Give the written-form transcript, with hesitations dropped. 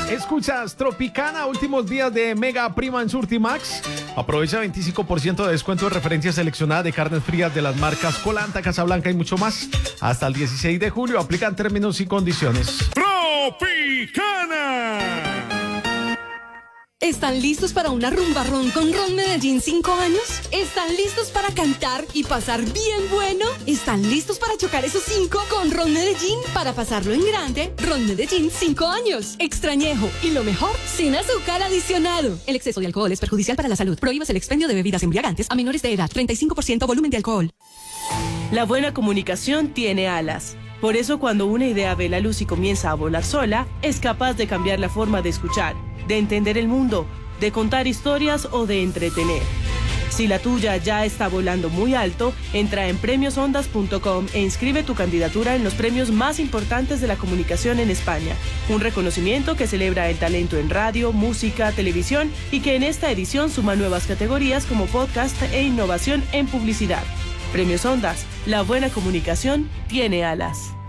Escuchas Tropicana, últimos días de Mega Prima en Surtimax. Aprovecha 25% de descuento de referencia seleccionada de carnes frías de las marcas Colanta, Casablanca y mucho más. Hasta el 16 de julio aplican términos y condiciones. Tropicana. ¿Están listos para una rumba ron con Ron Medellín 5 años? ¿Están listos para cantar y pasar bien bueno? ¿Están listos para chocar esos 5 con Ron Medellín? Para pasarlo en grande, Ron Medellín 5 años. Extrañejo y lo mejor, sin azúcar adicionado. El exceso de alcohol es perjudicial para la salud. Prohíbas el expendio de bebidas embriagantes a menores de edad. 35% volumen de alcohol. La buena comunicación tiene alas. Por eso cuando una idea ve la luz y comienza a volar sola, es capaz de cambiar la forma de escuchar, de entender el mundo, de contar historias o de entretener. Si la tuya ya está volando muy alto, entra en premiosondas.com e inscribe tu candidatura en los premios más importantes de la comunicación en España. Un reconocimiento que celebra el talento en radio, música, televisión y que en esta edición suma nuevas categorías como podcast e innovación en publicidad. Premios Ondas, la buena comunicación tiene alas.